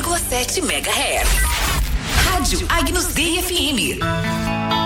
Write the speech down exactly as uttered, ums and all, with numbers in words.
vírgula sete megahertz. Rádio Agnus Dei F M.